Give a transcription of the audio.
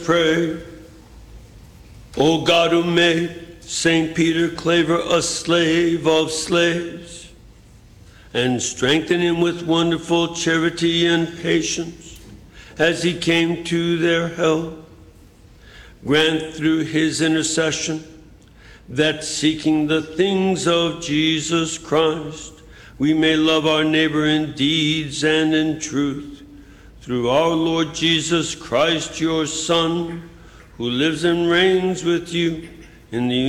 Pray. O God, who made St. Peter Claver a slave of slaves, and strengthen him with wonderful charity and patience as he came to their help, grant through his intercession that, seeking the things of Jesus Christ, we may love our neighbor in deeds and in truth, through our Lord Jesus Christ, your Son, who lives and reigns with you in the